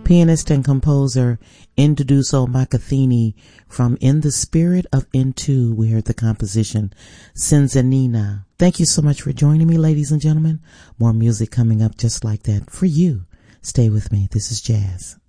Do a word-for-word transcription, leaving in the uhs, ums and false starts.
Pianist and composer Induduso Makathini from In the Spirit of Into. We heard the composition Sinzanina. Thank you so much for joining me, ladies and gentlemen. More music coming up just like that for you. Stay with me. This is Jazz.